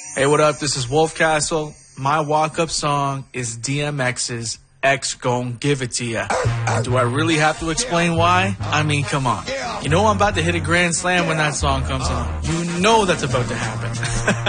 Hey, what up? This is Wolf Castle. My walk-up song is DMX's X Gon' Give It To Ya. Do I really have to explain why? I mean, come on. You know I'm about to hit a grand slam when that song comes on. You know that's about to happen.